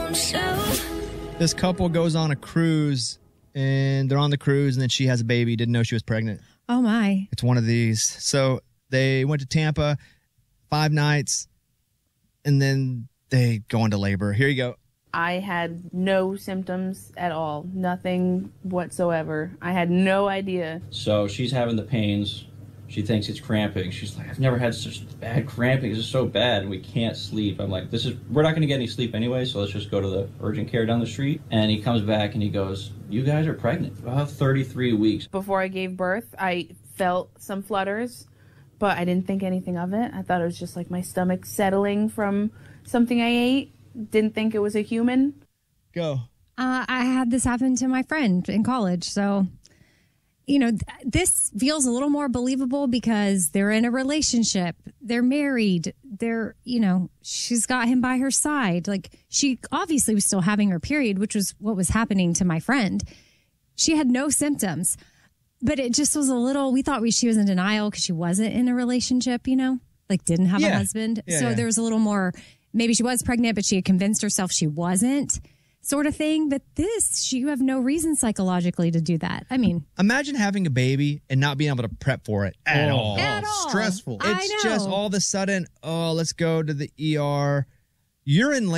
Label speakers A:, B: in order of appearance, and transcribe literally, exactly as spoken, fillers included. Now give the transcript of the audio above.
A: This couple goes on a cruise, and they're on the cruise, and then she has a baby. Didn't know she was pregnant.
B: Oh, my.
A: It's one of these. So they went to Tampa, five nights, and then they go into labor. Here you go.
C: I had no symptoms at all, nothing whatsoever. I had no idea.
D: So she's having the pains. She thinks it's cramping. She's like, I've never had such bad cramping. This is so bad, and we can't sleep. I'm like, this is, we're not going to get any sleep anyway, so let's just go to the urgent care down the street. And he comes back and he goes, you guys are pregnant. About thirty-three weeks.
C: Before I gave birth, I felt some flutters, but I didn't think anything of it. I thought it was just like my stomach settling from something I ate. Didn't think it was a human.
A: Go.
B: Uh, I had this happen to my friend in college, so... You know, th- this feels a little more believable because they're in a relationship. They're married. They're, you know, she's got him by her side. Like, she obviously was still having her period, which was what was happening to my friend. She had no symptoms, but it just was a little, we thought we, she was in denial because she wasn't in a relationship, you know, like didn't have
A: Yeah.
B: a husband.
A: Yeah,
B: so
A: yeah.
B: there was a little more, maybe she was pregnant, but she had convinced herself she wasn't. Sort of thing, but this, you have no reason psychologically to do that. I mean,
A: imagine having a baby and not being able to prep for it at
E: Oh,
A: all.
B: At all.
E: Stressful.
B: I
A: It's
B: know.
A: just all of a sudden, oh, let's go to the E R. You're in labor.